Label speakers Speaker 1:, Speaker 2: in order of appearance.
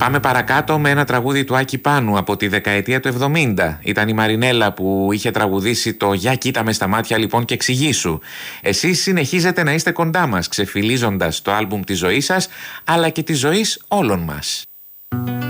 Speaker 1: Πάμε παρακάτω με ένα τραγούδι του Άκη Πάνου από τη δεκαετία του 70. Ήταν η Μαρινέλα που είχε τραγουδήσει το «Για κοίτα με στα μάτια λοιπόν και εξηγήσου». Εσείς συνεχίζετε να είστε κοντά μας, ξεφυλίζοντας το άλμπουμ της ζωής σας, αλλά και της ζωής όλων μας.